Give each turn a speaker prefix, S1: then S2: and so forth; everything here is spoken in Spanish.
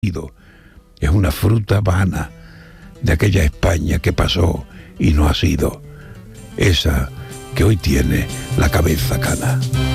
S1: Es una fruta vana de aquella España que pasó y no ha sido, esa que hoy tiene la cabeza cana.